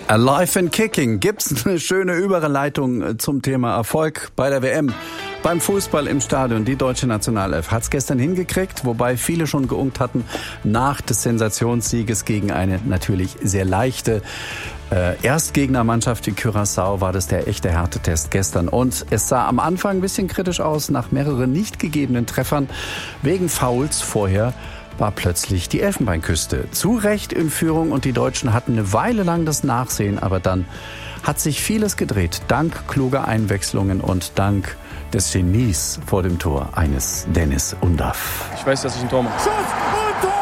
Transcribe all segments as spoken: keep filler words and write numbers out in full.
Alive and Kicking. Gibt's eine schöne Überleitung zum Thema Erfolg bei der W M? Beim Fußball im Stadion. Die deutsche Nationalelf hat's gestern hingekriegt, wobei viele schon geunkt hatten nach des Sensationssieges gegen eine natürlich sehr leichte äh, Erstgegnermannschaft wie Curaçao war das der echte Härtetest gestern. Und es sah am Anfang ein bisschen kritisch aus nach mehreren nicht gegebenen Treffern wegen Fouls vorher. War plötzlich die Elfenbeinküste zu Recht in Führung und die Deutschen hatten eine Weile lang das Nachsehen, aber dann hat sich vieles gedreht, dank kluger Einwechslungen und dank des Genies vor dem Tor eines Deniz Undav. Ich weiß, dass ich ein Tor mache. Schuss und Tor!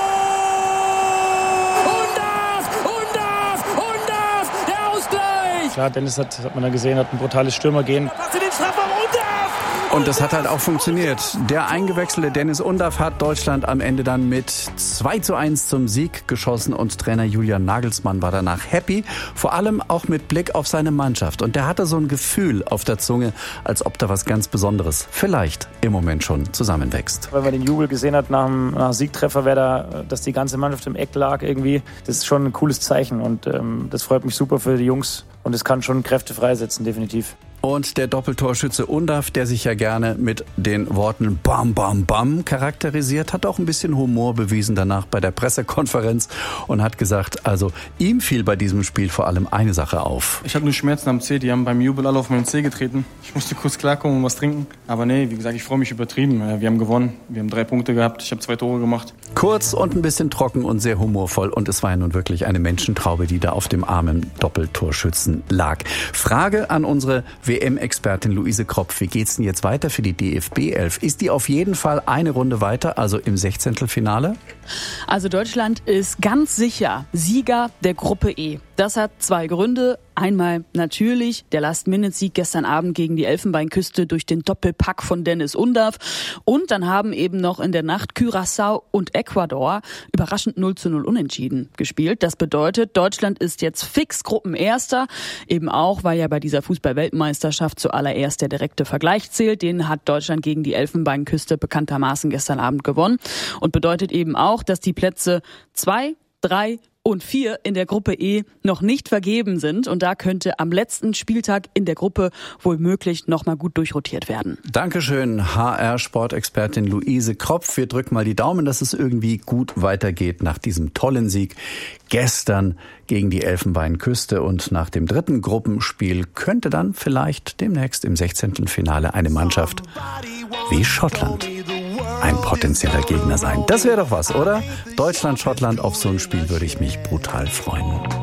Undav! Undav! Undav! Der Ausgleich! Klar, Deniz hat, hat man da gesehen, hat ein brutales Stürmergehen. Macht sie den Strafraum, Undav! Und das hat halt auch funktioniert. Der eingewechselte Deniz Undav hat Deutschland am Ende dann mit zwei zu eins zum Sieg geschossen und Trainer Julian Nagelsmann war danach happy, vor allem auch mit Blick auf seine Mannschaft. Und der hatte so ein Gefühl auf der Zunge, als ob da was ganz Besonderes vielleicht im Moment schon zusammenwächst. Weil man den Jubel gesehen hat nach dem, nach dem Siegtreffer, wer da, dass die ganze Mannschaft im Eck lag irgendwie, das ist schon ein cooles Zeichen und ähm, das freut mich super für die Jungs und es kann schon Kräfte freisetzen, definitiv. Und der Doppeltorschütze Undav, der sich ja gerne mit den Worten Bam, Bam, Bam charakterisiert, hat auch ein bisschen Humor bewiesen danach bei der Pressekonferenz und hat gesagt, also ihm fiel bei diesem Spiel vor allem eine Sache auf. Ich hatte nur Schmerzen am Zeh, die haben beim Jubel alle auf meinen Zeh getreten. Ich musste kurz klarkommen und was trinken. Aber nee, wie gesagt, ich freue mich übertrieben. Wir haben gewonnen, wir haben drei Punkte gehabt, ich habe zwei Tore gemacht. Kurz und ein bisschen trocken und sehr humorvoll und es war ja nun wirklich eine Menschentraube, die da auf dem armen Doppeltorschützen lag. Frage an unsere W M-Expertin Luise Kropf. Wie geht's denn jetzt weiter für die D F B elf? Ist die auf jeden Fall eine Runde weiter, also im Sechzehntelfinale? Also Deutschland ist ganz sicher Sieger der Gruppe E. Das hat zwei Gründe. Einmal natürlich der Last-Minute-Sieg gestern Abend gegen die Elfenbeinküste durch den Doppelpack von Deniz Undav. Und dann haben eben noch in der Nacht Curaçao und Ecuador überraschend null zu null unentschieden gespielt. Das bedeutet, Deutschland ist jetzt fix Gruppenerster. Eben auch, weil ja bei dieser Fußball-Weltmeisterschaft zuallererst der direkte Vergleich zählt. Den hat Deutschland gegen die Elfenbeinküste bekanntermaßen gestern Abend gewonnen. Und bedeutet eben auch, dass die Plätze zwei, drei und vier in der Gruppe E noch nicht vergeben sind. Und da könnte am letzten Spieltag in der Gruppe wohl möglich nochmal gut durchrotiert werden. Dankeschön, H R-Sportexpertin Luise Kropf. Wir drücken mal die Daumen, dass es irgendwie gut weitergeht nach diesem tollen Sieg gestern gegen die Elfenbeinküste. Und nach dem dritten Gruppenspiel könnte dann vielleicht demnächst im Sechzehntelfinale eine Mannschaft wie Schottland ein potenzieller Gegner sein. Das wäre doch was, oder? Deutschland, Schottland, auf so ein Spiel würde ich mich brutal freuen.